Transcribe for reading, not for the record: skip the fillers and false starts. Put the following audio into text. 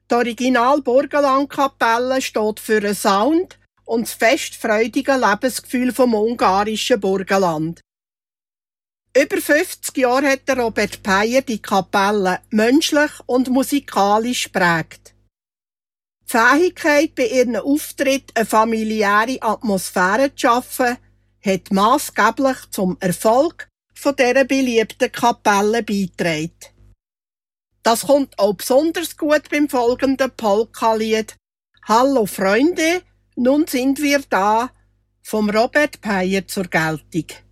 Die Original-Burgenland-Kapelle steht für einen Sound und das festfreudige Lebensgefühl vom ungarischen Burgenland. Über 50 Jahre hat der Robert Peyer die Kapelle menschlich und musikalisch geprägt. Die Fähigkeit, bei ihren Auftritten eine familiäre Atmosphäre zu schaffen, hat massgeblich zum Erfolg von dieser beliebten Kapelle beigetragen. Das kommt auch besonders gut beim folgenden Polka-Lied «Hallo Freunde, nun sind wir da» vom Robert Peyer zur Geltung.